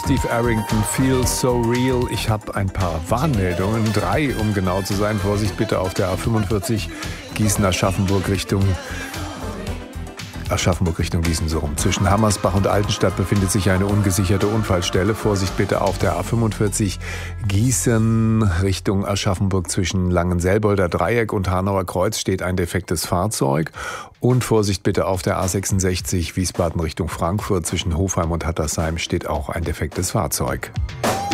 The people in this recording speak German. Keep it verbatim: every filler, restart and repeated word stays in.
Steve Arrington, Feel So Real. Ich habe ein paar Warnmeldungen, drei um genau zu sein. Vorsicht bitte auf der A fünfundvierzig Gießen-Aschaffenburg Richtung Aschaffenburg Richtung Gießen so rum. Zwischen Hammersbach und Altenstadt befindet sich eine ungesicherte Unfallstelle. Vorsicht bitte auf der A fünfundvierzig Gießen Richtung Aschaffenburg zwischen Langenselbolder Dreieck und Hanauer Kreuz steht ein defektes Fahrzeug. Und Vorsicht bitte auf der A sechsundsechzig Wiesbaden Richtung Frankfurt zwischen Hofheim und Hattersheim steht auch ein defektes Fahrzeug.